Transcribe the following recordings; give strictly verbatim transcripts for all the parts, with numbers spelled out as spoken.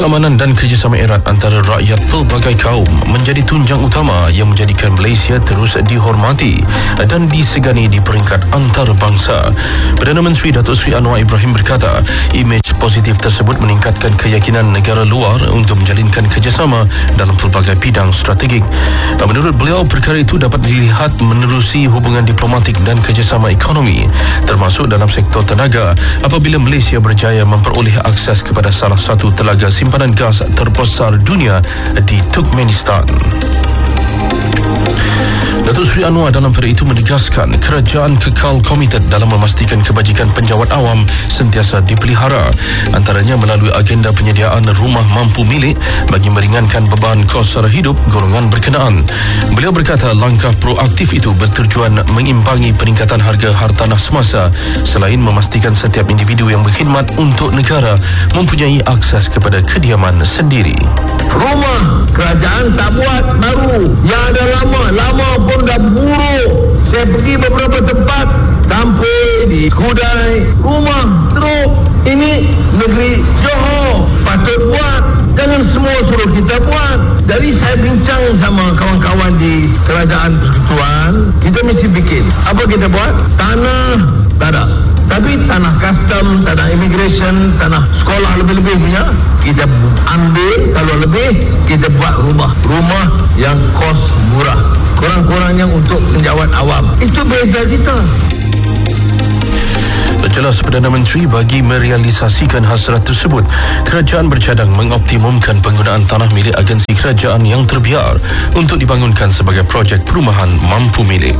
Pengamanan dan kerjasama erat antara rakyat pelbagai kaum menjadi tunjang utama yang menjadikan Malaysia terus dihormati dan disegani di peringkat antarabangsa. Perdana Menteri Datuk Seri Anwar Ibrahim berkata, imej positif tersebut meningkatkan keyakinan negara luar untuk menjalinkan kerjasama dalam pelbagai bidang strategik. Menurut beliau, perkara itu dapat dilihat menerusi hubungan diplomatik dan kerjasama ekonomi, termasuk dalam sektor tenaga, apabila Malaysia berjaya memperoleh akses kepada salah satu telaga simpanan gas terbesar dunia di Turkmenistan. Datuk Seri Anwar dalam perkara itu menegaskan kerajaan kekal komited dalam memastikan kebajikan penjawat awam sentiasa dipelihara, antaranya melalui agenda penyediaan rumah mampu milik bagi meringankan beban kos sara hidup golongan berkenaan. Beliau berkata langkah proaktif itu bertujuan mengimbangi peningkatan harga hartanah semasa selain memastikan setiap individu yang berkhidmat untuk negara mempunyai akses kepada kediaman sendiri. Rumah kerajaan tak buat baru, yang ada lama, lama pun dah buruk. Saya pergi beberapa tempat, Tampoi, di Kudai, rumah teruk. Ini negeri Johor, patut buat. Jangan semua suruh kita buat. Jadi saya bincang sama kawan-kawan di kerajaan persekutuan, kita mesti bikin. Apa kita buat? Tanah tak ada, tapi tanah custom, tanah immigration, tanah sekolah lebih-lebih punya, kita ambil. Kalau lebih, kita buat rumah. Rumah yang kos murah, kurang-kurangnya untuk penjawat awam. Itu beza kita. Jelas Perdana Menteri bagi merealisasikan hasrat tersebut, kerajaan bercadang mengoptimumkan penggunaan tanah milik agensi kerajaan yang terbiar untuk dibangunkan sebagai projek perumahan mampu milik.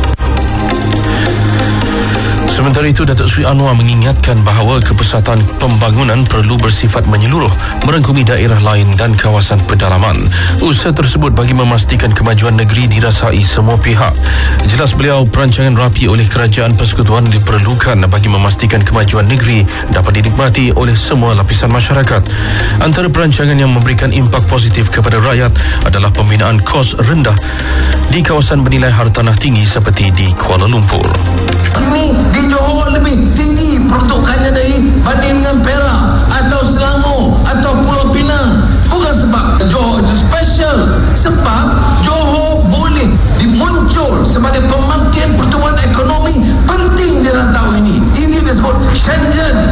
Sementara itu, Datuk Seri Anwar mengingatkan bahawa kepesatan pembangunan perlu bersifat menyeluruh, merangkumi daerah lain dan kawasan pedalaman. Usaha tersebut bagi memastikan kemajuan negeri dirasai semua pihak. Jelas beliau, perancangan rapi oleh kerajaan persekutuan diperlukan bagi memastikan kemajuan negeri dapat dinikmati oleh semua lapisan masyarakat. Antara perancangan yang memberikan impak positif kepada rakyat adalah pembinaan kos rendah di kawasan bernilai hartanah tinggi seperti di Kuala Lumpur. Ini di Johor lebih tinggi peruntukannya dari banding dengan Perak atau Selangor atau Pulau Pinang. Bukan sebab Johor itu special, sebab Johor boleh dimuncul sebagai pemakin pertumbuhan ekonomi penting di rantau ini. Ini disebut Shenzhen.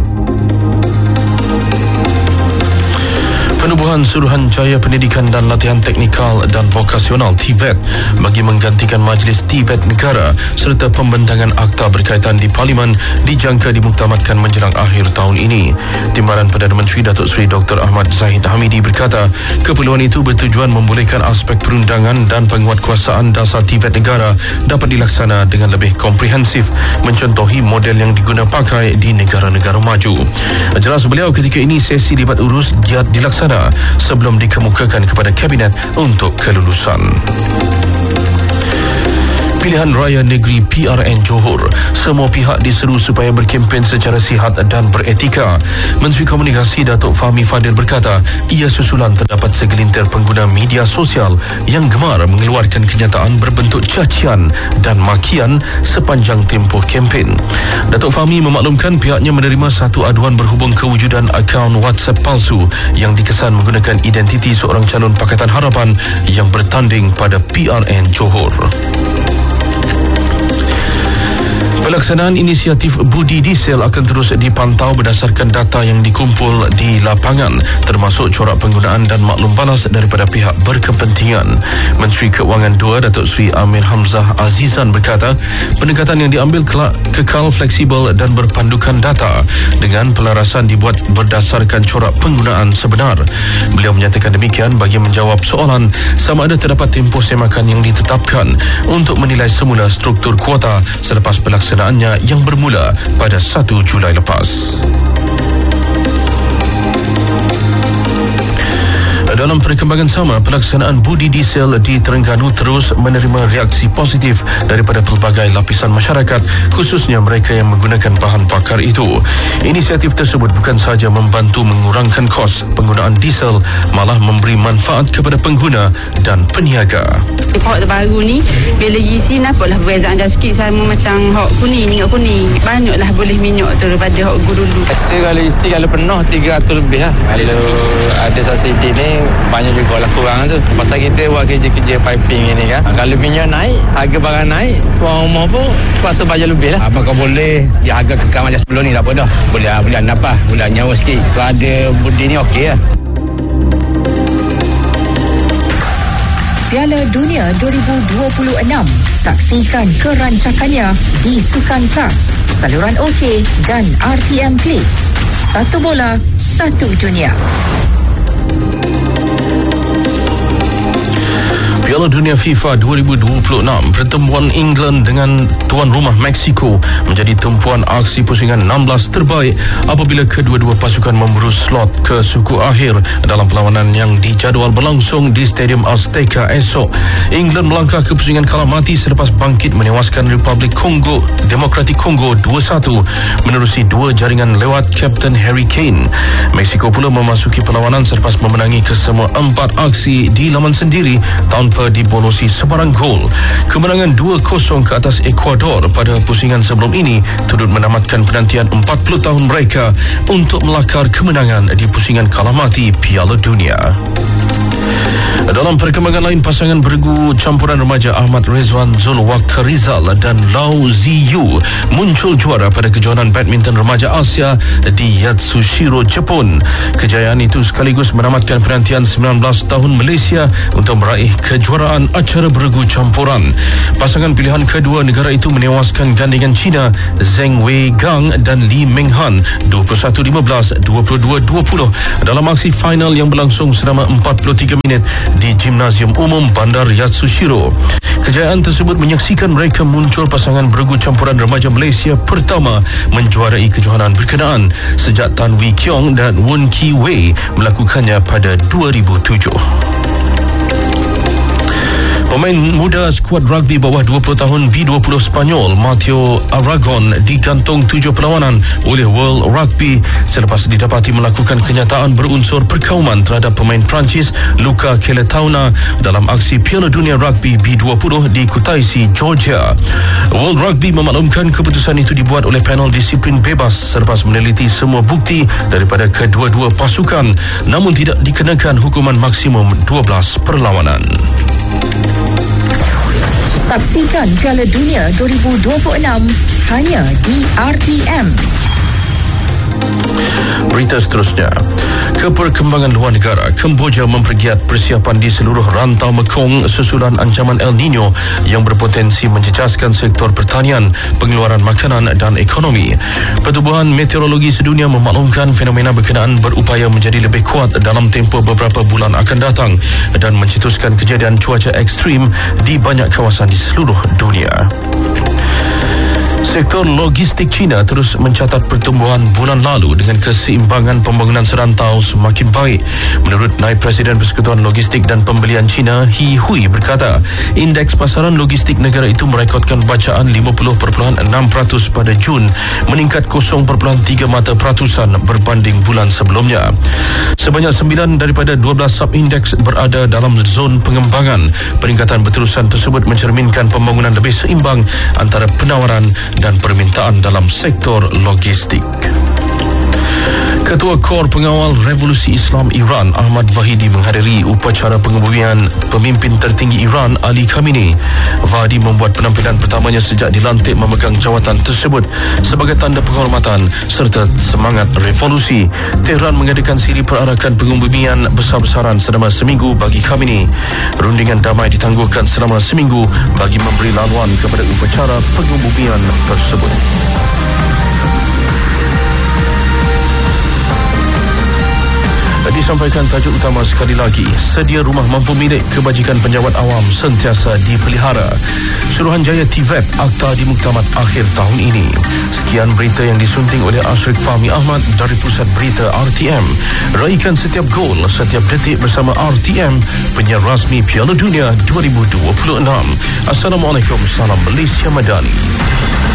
Penubuhan Suruhanjaya Pendidikan dan Latihan Teknikal dan Vokasional T V E T bagi menggantikan Majlis T V E T Negara serta pembentangan akta berkaitan di Parlimen dijangka dimuktamadkan menjelang akhir tahun ini. Timbalan Perdana Menteri Datuk Seri Doktor Ahmad Zahid Hamidi berkata, keperluan itu bertujuan membolehkan aspek perundangan dan penguatkuasaan dasar T V E T Negara dapat dilaksana dengan lebih komprehensif, mencontohi model yang diguna pakai di negara-negara maju. Jelas beliau, ketika ini sesi libat urus giat dilaksana sebelum dikemukakan kepada Kabinet untuk kelulusan. Pilihan Raya Negeri P R N Johor, semua pihak diseru supaya berkempen secara sihat dan beretika. Menteri Komunikasi Datuk Fahmi Fadil berkata, ia susulan terdapat segelintir pengguna media sosial yang gemar mengeluarkan kenyataan berbentuk cacian dan makian sepanjang tempoh kempen. Datuk Fahmi memaklumkan pihaknya menerima satu aduan berhubung kewujudan akaun WhatsApp palsu yang dikesan menggunakan identiti seorang calon Pakatan Harapan yang bertanding pada P R N Johor. Pelaksanaan inisiatif Budi Diesel akan terus dipantau berdasarkan data yang dikumpul di lapangan, termasuk corak penggunaan dan maklum balas daripada pihak berkepentingan. Menteri Keuangan dua Datuk Seri Amir Hamzah Azizan berkata, pendekatan yang diambil kekal fleksibel dan berpandukan data dengan pelarasan dibuat berdasarkan corak penggunaan sebenar. Beliau menyatakan demikian bagi menjawab soalan sama ada terdapat tempoh semakan yang ditetapkan untuk menilai semula struktur kuota selepas pelaksanaan yang bermula pada satu Julai lepas. Dalam perkembangan sama, pelaksanaan budi diesel di Terengganu terus menerima reaksi positif daripada pelbagai lapisan masyarakat, khususnya mereka yang menggunakan bahan bakar itu. Inisiatif tersebut bukan sahaja membantu mengurangkan kos penggunaan diesel, malah memberi manfaat kepada pengguna dan peniaga. Hok terbaru ni bila isi nampaklah perbezaan dah sikit sama macam hok kuning, minyak kuning. Banyaklah boleh minyak tu daripada hok dulu. Rasa kalau isi kalau penuh tiga ratus lebih lah. Kalau ada subsidi ni banyak juga lah kurang tu. Pasal kita buat kerja-kerja piping ni kan. Kalau minyak naik, harga barang naik, tuan rumah pun kuasa bayar lebih lah. Apakah boleh ya harga kekal macam sebelum ni tak apa dah. Boleh bulan apa? Bulan nyawa sikit. Kalau ada budi ni okey lah. Piala Dunia dua ribu dua puluh enam. Saksikan kerancakannya di Sukan Plus, saluran OK dan R T M Klik. Satu bola, satu dunia. Piala Dunia FIFA dua ribu dua puluh enam, pertemuan England dengan tuan rumah Mexico menjadi tumpuan aksi pusingan enam belas terbaik apabila kedua-dua pasukan memburu slot ke suku akhir dalam perlawanan yang dijadual berlangsung di Stadium Azteca esok. England melangkah ke pusingan kalah mati selepas bangkit menewaskan Republik Kongo Demokratik Kongo dua satu menerusi dua jaringan lewat Kapten Harry Kane. Mexico pula memasuki perlawanan selepas memenangi kesemua empat aksi di laman sendiri tanpa dibonosi sebarang gol. Kemenangan dua kosong ke atas Ecuador pada pusingan sebelum ini turut menamatkan penantian empat puluh tahun mereka untuk melakar kemenangan di pusingan kalah mati Piala Dunia. Dalam perkembangan lain, pasangan bergu campuran remaja Ahmad Rezwan Zulwakarizal dan Lau Ziyu muncul juara pada kejohanan badminton remaja Asia di Yatsushiro, Jepun. Kejayaan itu sekaligus menamatkan penantian sembilan belas tahun Malaysia untuk meraih kejuaraan acara bergu campuran. Pasangan pilihan kedua negara itu menewaskan gandingan China Zheng Wei Gang dan Li Menghan dua puluh satu lima belas, dua puluh dua dua puluh dalam aksi final yang berlangsung selama empat puluh tiga minit di Gimnasium Umum Bandar Yatsushiro. Kejayaan tersebut menyaksikan mereka muncul pasangan bergu campuran remaja Malaysia pertama menjuarai kejohanan berkenaan sejak Tan Wee Kiong dan Woon Ki Wei melakukannya pada dua ribu tujuh. Pemain muda skuad rugby bawah dua puluh tahun B dua puluh Spanyol Mateo Aragon digantung tujuh perlawanan oleh World Rugby selepas didapati melakukan kenyataan berunsur perkauman terhadap pemain Perancis Luca Keletauna dalam aksi Piala Dunia Rugby B dua puluh di Kutaisi, Georgia. World Rugby memaklumkan keputusan itu dibuat oleh panel disiplin bebas selepas meneliti semua bukti daripada kedua-dua pasukan, namun tidak dikenakan hukuman maksimum dua belas perlawanan. Saksikan Piala Dunia dua ribu dua puluh enam hanya di R T M. Berita seterusnya, keperkembangan luar negara. Kemboja mempergiat persiapan di seluruh rantau Mekong susulan ancaman El Nino yang berpotensi menjejaskan sektor pertanian, pengeluaran makanan dan ekonomi. Pertubuhan Meteorologi Sedunia memaklumkan fenomena berkenaan berupaya menjadi lebih kuat dalam tempoh beberapa bulan akan datang dan mencetuskan kejadian cuaca ekstrim di banyak kawasan di seluruh dunia. Sektor logistik China terus mencatat pertumbuhan bulan lalu dengan keseimbangan pembangunan serantau semakin baik. Menurut Naib Presiden Persekutuan Logistik dan Pembelian China, He Hui berkata, indeks pasaran logistik negara itu merekodkan bacaan lima puluh perpuluhan enam peratus pada Jun, meningkat kosong perpuluhan tiga mata peratusan berbanding bulan sebelumnya. Sebanyak sembilan daripada dua belas subindeks berada dalam zon pengembangan. Peningkatan berterusan tersebut mencerminkan pembangunan lebih seimbang antara penawaran dan permintaan dalam sektor logistik. Ketua Kor Pengawal Revolusi Islam Iran Ahmad Vahidi menghadiri upacara pengebumian pemimpin tertinggi Iran Ali Khamenei. Vahidi membuat penampilan pertamanya sejak dilantik memegang jawatan tersebut sebagai tanda penghormatan serta semangat revolusi. Tehran mengadakan siri perarakan pengebumian besar-besaran selama seminggu bagi Khamenei. Rundingan damai ditangguhkan selama seminggu bagi memberi laluan kepada upacara pengebumian tersebut. Disampaikan tajuk utama sekali lagi, sedia rumah mampu milik kebajikan penjawat awam sentiasa dipelihara. Suruhanjaya T V E P akta di muktamad akhir tahun ini. Sekian berita yang disunting oleh Ashrik Fahmi Ahmad dari Pusat Berita R T M. Raikan setiap gol, setiap detik bersama R T M, penyiar rasmi Piala Dunia dua ribu dua puluh enam. Assalamualaikum, salam Malaysia Madani.